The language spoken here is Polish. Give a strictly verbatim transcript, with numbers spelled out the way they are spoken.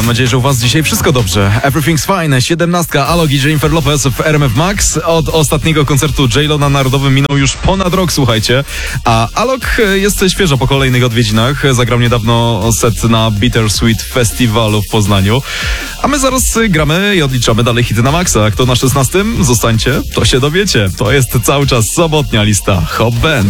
Mam nadzieję, że u was dzisiaj wszystko dobrze. Everything's fine. Siedemnastka, Alok i Jennifer Lopez w R M F Max. Od ostatniego koncertu J-Lo na Narodowym minął już ponad rok, słuchajcie. A Alok jest świeżo po kolejnych odwiedzinach. Zagrał niedawno set na Bittersweet Festiwalu w Poznaniu. A my zaraz gramy i odliczamy dalej hity na maksa. Kto na szesnastym? Zostańcie, to się dowiecie. To jest cały czas sobotnia lista Hot Band.